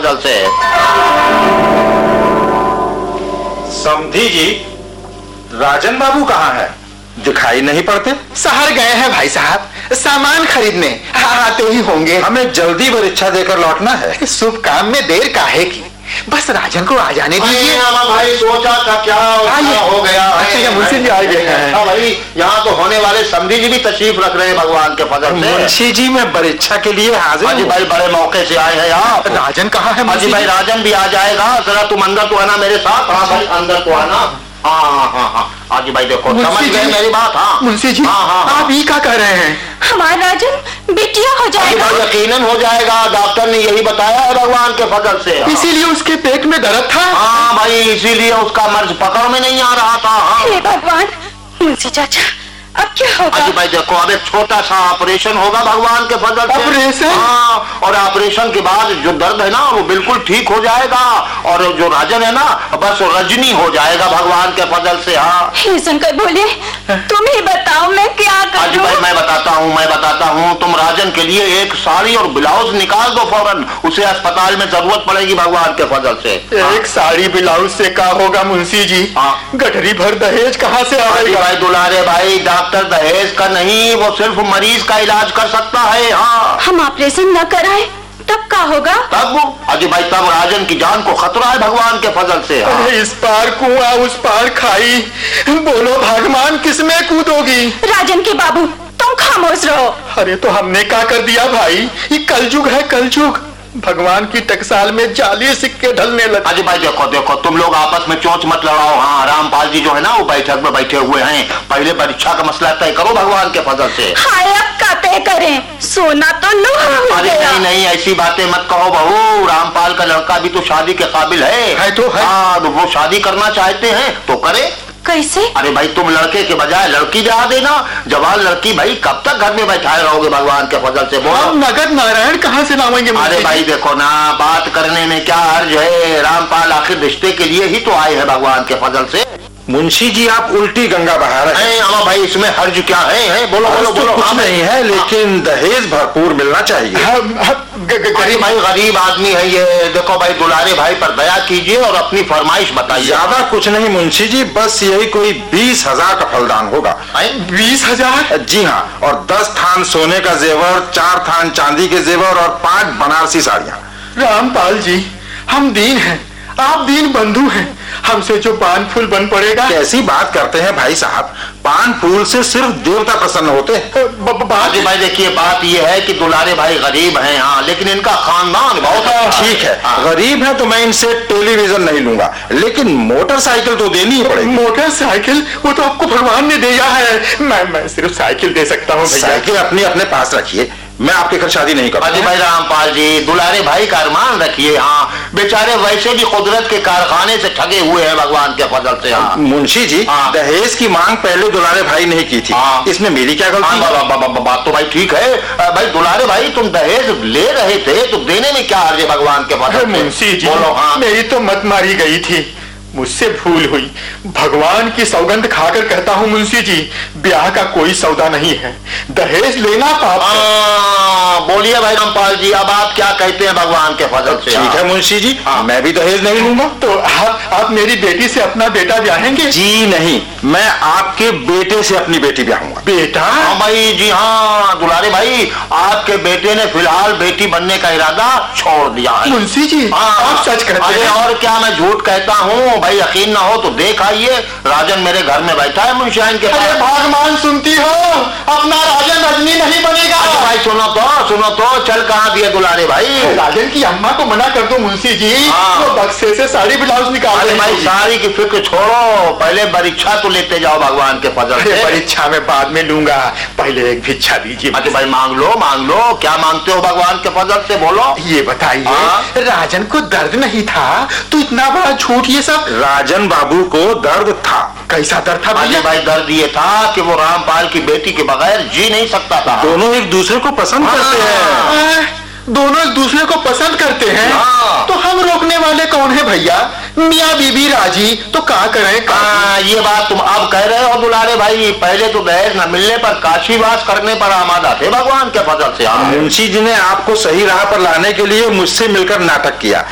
फजल से। समधी जी, राजन बाबू कहाँ है? दिखाई नहीं पड़ते। शहर गए हैं भाई साहब, सामान खरीदने, आते ही होंगे। हमें जल्दी परीक्षा देकर लौटना है। शुभ काम में देर काहे की, बस राजन को आ जाने दीजिए। भाई सोचा था क्या हो गया। अच्छा, मुंशी जी आ गए हैं। हाँ भाई, यहाँ तो होने वाले समधी जी भी तशरीफ रख रहे हैं भगवान के फजल से। मुंशी जी, मैं परीक्षा के लिए हाजिर हाजी हूँ। भाई बड़े मौके से आए हैं आप। राजन कहाँ है? हाजी भाई राजन भी आ जाएगा, जरा तुम अंदर तो आना मेरे साथ। हाँ भाई अंदर तो आना। हाँ हाजी भाई देखो, समझ गए मेरी बात? हाँ मुंशी जी, आप ही क्या कह रहे हैं? हमारा राजन बेटिया हो जाएगा। यकीनन हो जाएगा, डॉक्टर ने यही बताया है भगवान के फजल से। इसीलिए उसके पेट में दर्द था। हाँ भाई, इसीलिए उसका मर्ज पकड़ में नहीं आ रहा था। हे भगवान, मुंशी चाचा अब क्या होगा? हाजी भाई देखो, अब एक छोटा सा ऑपरेशन होगा भगवान के फजल से। ऑपरेशन? हाँ, और ऑपरेशन के बाद जो दर्द है ना वो बिल्कुल ठीक हो जाएगा, और जो राजन है ना बस रजनी हो जाएगा भगवान के फजल से। हाँ हे शंकर बोले, तुम ही बताओ मैं क्या हाजी करूं? भाई मैं बताता हूँ। तुम राजन के लिए एक साड़ी और ब्लाउज निकाल दो फौरन, उसे अस्पताल में जरूरत पड़ेगी भगवान के फजल से। एक साड़ी ब्लाउज से क्या होगा मुंशी जी? गठरी भर दहेज कहाँ से आएगा? भाई दुलारे भाई, डॉक्टर दहेज का नहीं, वो सिर्फ मरीज का इलाज कर सकता है। हाँ हम ऑपरेशन न कराए तब क्या होगा? तब हाजी भाई तब राजन की जान को खतरा है भगवान के फजल से। हाँ। इस पार कुआं उस पार खाई, बोलो भगवान किसमें कूदोगी? राजन के बाबू तुम खामोश रहो। अरे तो हमने क्या कर दिया भाई? ये कलयुग है, कलयुग। भगवान की टकसाल में जाली सिक्के ढलने लगे। हाजी भाई देखो तुम लोग आपस में चोंच मत लड़ाओ। हाँ रामपाल जी जो है ना वो बैठक में बैठे हुए हैं, पहले परीक्षा का मसला तय करो भगवान के फजल से। हाय अब क्या तय करें? सोना तो लोहा हो अरे गया। नहीं ऐसी बातें मत कहो बहू, रामपाल का लड़का भी तो शादी के काबिल है तो है। हाँ, वो शादी करना चाहते हैं तो करे। कैसे? अरे भाई तुम लड़के के बजाय लड़की ब्याह देना। जवान लड़की भाई कब तक घर में बैठाए रहोगे भगवान के फजल से? बोलो नगद नारायण कहाँ से लावेंगे? अरे भाई देखो ना, बात करने में क्या हर्ज है? रामपाल आखिर रिश्ते के लिए ही तो आए हैं भगवान के फजल से। मुंशी जी, आप उल्टी गंगा बहा रहे हैं। हाँ भाई, इसमें हर्ज क्या है? बोलो कुछ नहीं है, लेकिन दहेज भरपूर मिलना चाहिए। अरे भाई गरीब आदमी है ये। देखो भाई दुलारे भाई पर दया कीजिए और अपनी फरमाइश बताइए। ज्यादा कुछ नहीं मुंशी जी, बस यही कोई 20,000 का फलदान होगा। 20,000? जी हाँ, और 10 थान सोने का जेवर, 4 थान चांदी के जेवर और 5 बनारसी साड़ियाँ। रामपाल जी, हम दीन हैं, आप दीन बंधु हैं, हमसे जो पान फूल बन पड़ेगा। कैसी बात करते हैं भाई साहब? पान फूल से सिर्फ देवता प्रसन्न होते हैं। हाजी भाई देखिए, बात यह है कि दुलारे भाई गरीब हैं हाँ, लेकिन इनका खानदान बहुत ठीक है। गरीब है तो मैं इनसे टेलीविजन नहीं लूंगा, लेकिन मोटरसाइकिल तो देनी ही पड़ेगी। मोटरसाइकिल? वो तो आपको भगवान ने दिया है। मैं सिर्फ साइकिल दे सकता हूँ। साइकिल अपने पास रखिए, मैं आपके घर शादी नहीं करूंगा। हाजी भाई रामपाल जी, दुलारे भाई का अरमान रखिए। हाँ बेचारे वैसे भी कुदरत के कारखाने से ठगे हुए हैं भगवान के फजल से। हाँ मुंशी जी, दहेज की मांग पहले दुलारे भाई ने की थी। इसमें मेरी क्या गलती? बात तो भाई ठीक है भाई। दुलारे भाई तुम दहेज ले रहे थे तो देने में क्या हर्ज है भगवान के फजल से? मुंशी जी, बोलो। हाँ मेरी तो मत मारी गई थी, मुझसे भूल हुई। भगवान की सौगंध खाकर कहता हूँ मुंशी जी, ब्याह का कोई सौदा नहीं है, दहेज लेना पाप है। बोलिए भाई रामपाल जी, अब आप क्या कहते हैं भगवान के फजल से? ठीक है मुंशी जी, मैं भी दहेज नहीं लूंगा। तो आप मेरी बेटी से अपना बेटा ब्याहेंगे? जी नहीं, मैं आपके बेटे से अपनी बेटी ब्याहूंगा। बेटा? हाँ भाई जी हाँ दुलारे भाई, आपके बेटे ने फिलहाल बेटी बनने का इरादा छोड़ दिया है। मुंशी जी आप सच कहते हैं? और क्या मैं झूठ कहता हूँ? भाई यकीन ना हो तो देख आइए, राजन मेरे घर में बैठा है मुंशियाइन के पास। भगवान सुनती हो, अपना राजन रजनी नहीं बनेगा। भाई सुनो तो चल कहाँ दिए दुलारे भाई? राजन की अम्मा को मना कर दो मुंशी जी, वो बक्से से साड़ी ब्लाउज निकाल दे। भाई साड़ी की फिक्र छोड़ो, पहले परीक्षा तो लेते जाओ भगवान के फजल से। परीक्षा में बाद में लूंगा, पहले एक भिक्षा दीजिए। अच्छा भाई मांग लो, क्या मांगते हो भगवान के फजल से? बोलो। ये बताइए, राजन को दर्द नहीं था तो इतना बड़ा झूठ ये सब? राजन बाबू को दर्द था। कैसा दर्द था भैया? भाई दर्द ये था कि वो रामपाल की बेटी के बगैर जी नहीं सकता था। दोनों एक दूसरे को पसंद करते हैं। दोनों एक दूसरे को पसंद करते हैं? तो हम रोकने वाले कौन है भैया? मियाँ बीबी राजी तो क्या करें? ये बात तुम अब कह रहे हो दुलारे भाई, पहले तो दहेज न मिलने पर काशीवास करने पर आमादा थे भगवान के फजल से। मुंशी जी ने आपको सही राह पर लाने के लिए मुझसे मिलकर नाटक किया।